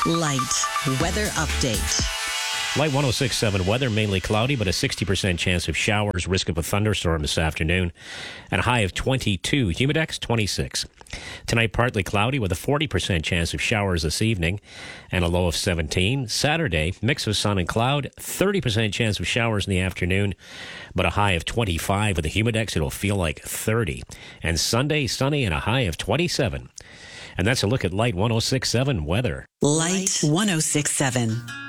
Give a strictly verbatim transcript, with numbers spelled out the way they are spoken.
Light weather update. Light one oh six point seven weather, mainly cloudy, but a sixty percent chance of showers, risk of a thunderstorm this afternoon, and a high of twenty-two. Humidex, twenty-six. Tonight, partly cloudy with a forty percent chance of showers this evening, and a low of seventeen. Saturday, mix of sun and cloud, thirty percent chance of showers in the afternoon, but a high of twenty-five. With a Humidex, it'll feel like thirty. And Sunday, sunny and a high of twenty-seven. And that's a look at Light one oh six point seven weather. Light one oh six point seven.